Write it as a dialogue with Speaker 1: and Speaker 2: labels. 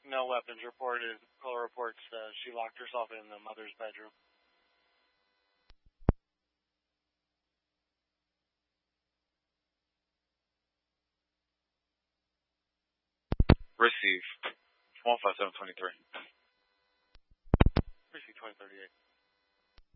Speaker 1: No weapons reported. Call reports she locked herself in the mother's bedroom.
Speaker 2: Receive. 15723.
Speaker 1: Receive 2038.